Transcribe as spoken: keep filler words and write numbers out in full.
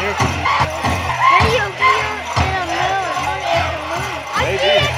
Video video in a moon. Moon is a moon. I see Maybe. it.